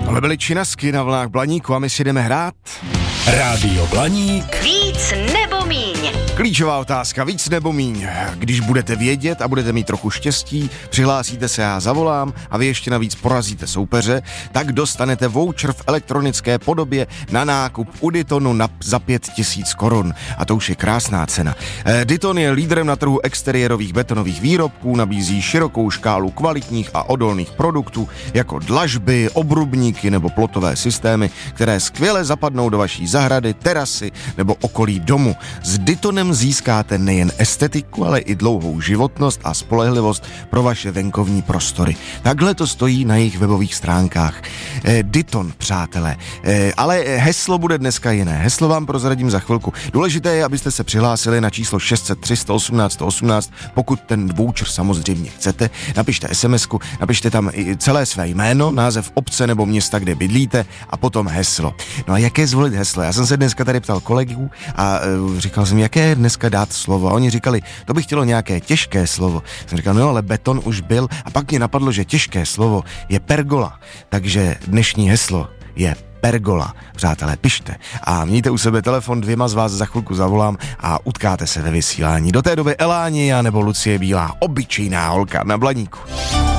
Tohle byly Činasky na vlnách Blaníku a my si jdeme hrát. Rádio Blaník. Víc nebo míň? Klíčová otázka, víc nebo míň. Když budete vědět a budete mít trochu štěstí, přihlásíte se, já zavolám a vy ještě navíc porazíte soupeře, tak dostanete voucher v elektronické podobě na nákup u Ditonu za 5 000 korun. A to už je krásná cena. Diton je lídrem na trhu exteriérových betonových výrobků, nabízí širokou škálu kvalitních a odolných produktů, jako dlažby, obrubníky nebo plotové systémy, které skvěle zapadnou do vaší zahrady, terasy nebo okolí domu. S Ditonem získáte nejen estetiku, ale i dlouhou životnost a spolehlivost pro vaše venkovní prostory. Takhle to stojí na jejich webových stránkách. Diton, přátelé. Ale heslo bude dneska jiné. Heslo vám prozradím za chvilku. Důležité je, abyste se přihlásili na číslo 600 318 118, pokud ten voucher samozřejmě chcete. Napište SMS-ku, napište tam i celé své jméno, název obce nebo města, kde bydlíte a potom heslo. No a jaké zvolit heslo? Já jsem se dneska tady ptal kolegů a říkal jsem, jaké dneska dát slovo. A oni říkali, to by chtělo nějaké těžké slovo. Jsem říkal, no ale beton už byl a pak mě napadlo, že těžké slovo je pergola. Takže dnešní heslo je pergola. Přátelé, pište a mějte u sebe telefon, 2 z vás za chvilku zavolám a utkáte se ve vysílání. Do té doby Elánia nebo Lucie Bílá, obyčejná holka na Blaníku.